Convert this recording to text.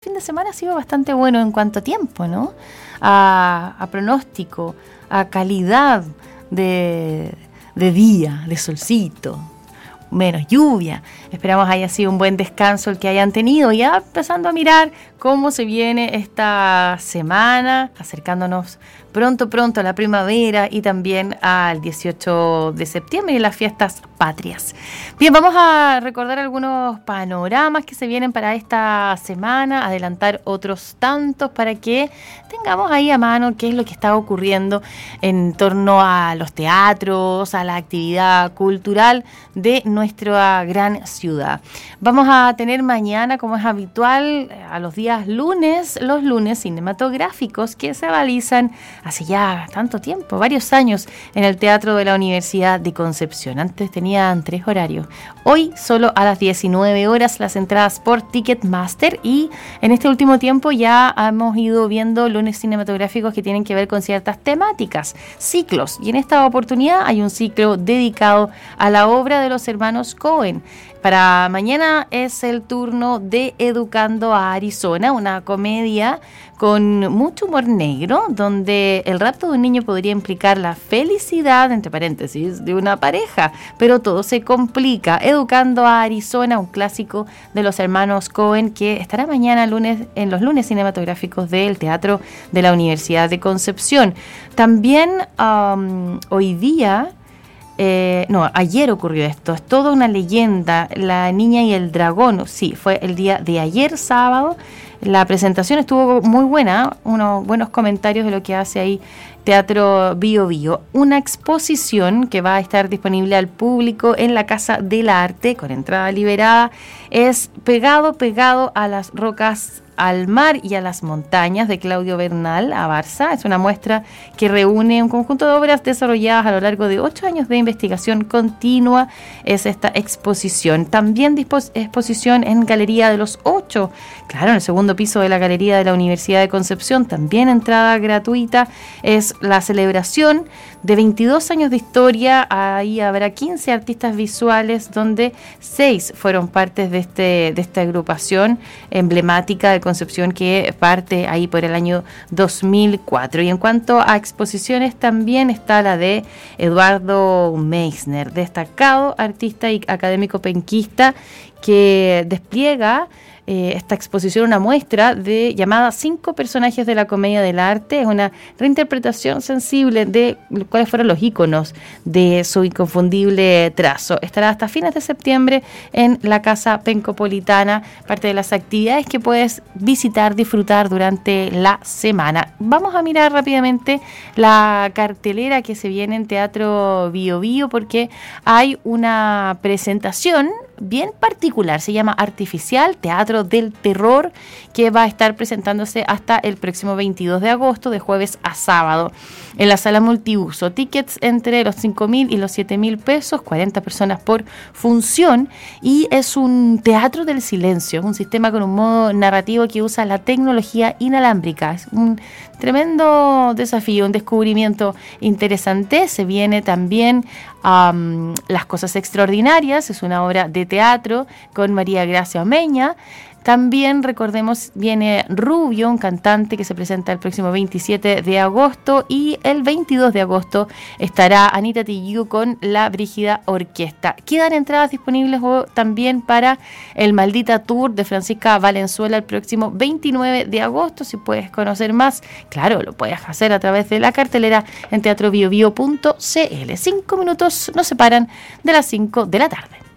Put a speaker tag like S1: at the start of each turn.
S1: fin de semana ha sido bastante bueno en cuanto a tiempo, ¿no? A pronóstico, a calidad de día, de solcito, menos lluvia. Esperamos haya sido un buen descanso el que hayan tenido, ya empezando a mirar cómo se viene esta semana, acercándonos pronto a la primavera y también al 18 de septiembre y las fiestas patrias. Bien, vamos a recordar algunos panoramas que se vienen para esta semana, adelantar otros tantos para que tengamos ahí a mano qué es lo que está ocurriendo en torno a los teatros, a la actividad cultural de nuestra gran ciudad. Vamos a tener mañana, como es habitual, a los días lunes, los lunes cinematográficos que se realizan hace ya tanto tiempo, varios años, en el Teatro de la Universidad de Concepción. Antes tenían 3 horarios. Hoy solo a las 19 horas las entradas por Ticketmaster, y en este último tiempo ya hemos ido viendo lunes cinematográficos que tienen que ver con ciertas temáticas, ciclos, y en esta oportunidad hay un ciclo dedicado a la obra de los hermanos Coen. Para mañana es el turno de Educando a Arizona, una comedia con mucho humor negro, donde el rapto de un niño podría implicar la felicidad, entre paréntesis, de una pareja, pero todo se complica. Educando a Arizona, un clásico de los hermanos Coen, que estará mañana lunes en los lunes cinematográficos del Teatro de la Universidad de Concepción. También hoy día... ayer ocurrió esto, es toda una leyenda, La Niña y el Dragón, sí, fue el día de ayer, sábado. La presentación estuvo muy buena, unos buenos comentarios de lo que hace ahí Teatro Bio Bio. Una exposición que va a estar disponible al público en la Casa del Arte, con entrada liberada, es Pegado a las rocas, al mar y a las montañas, de Claudio Bernal a Barça. Es una muestra que reúne un conjunto de obras desarrolladas a lo largo de 8 años de investigación continua. Es esta exposición. También exposición en Galería de los 8, claro, en el segundo piso de la Galería de la Universidad de Concepción, también entrada gratuita. Es la celebración de 22 años de historia. Ahí habrá 15 artistas visuales, donde 6 fueron partes de esta agrupación emblemática de Concepción, que parte ahí por el año 2004. Y en cuanto a exposiciones, también está la de Eduardo Meissner, destacado artista y académico penquista, que despliega esta exposición, una muestra llamada 5 personajes de la comedia del arte. Es una reinterpretación sensible de cuáles fueron los íconos de su inconfundible trazo. Estará hasta fines de septiembre en la Casa Pencopolitana, parte de las actividades que puedes visitar, disfrutar durante la semana. Vamos a mirar rápidamente la cartelera que se viene en Teatro Bio Bio, porque hay una presentación bien particular, se llama Artificial, Teatro del Terror, que va a estar presentándose hasta el próximo 22 de agosto, de jueves a sábado, en la sala multiuso. Tickets entre los 5.000 y los 7.000 pesos, 40 personas por función, y es un teatro del silencio, un sistema con un modo narrativo que usa la tecnología inalámbrica. Es un tremendo desafío, un descubrimiento interesante. Se viene también Las Cosas Extraordinarias, es una obra de teatro con María Gracia Omeña. También, recordemos, viene Rubio, un cantante que se presenta el próximo 27 de agosto, y el 22 de agosto estará Anita Tijoux con la Brígida Orquesta. Quedan entradas disponibles también para el Maldita Tour de Francisca Valenzuela el próximo 29 de agosto. Si puedes conocer más, claro, lo puedes hacer a través de la cartelera en teatrobiobio.cl. 5 minutos nos separan de las 5 de la tarde.